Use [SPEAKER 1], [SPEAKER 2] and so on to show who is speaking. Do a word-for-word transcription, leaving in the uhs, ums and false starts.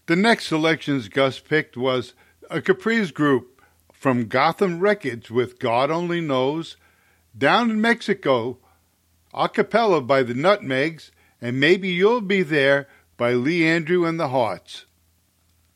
[SPEAKER 1] The next selections Gus picked was a Capri's group from Gotham Records with God Only Knows, Down in Mexico, a cappella by the Nutmegs, and Maybe You'll Be There by Lee Andrew and the Hearts.